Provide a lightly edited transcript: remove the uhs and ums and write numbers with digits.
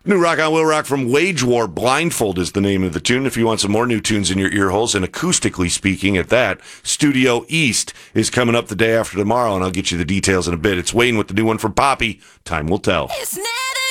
New Rock on Will Rock from Wage War. Blindfold is the name of the tune. If you want some more new tunes in your ear holes, and acoustically speaking at that, Studio East is coming up the day after tomorrow, and I'll get you the details in a bit. It's Wayne with the new one from Poppy. Time will tell. It's now.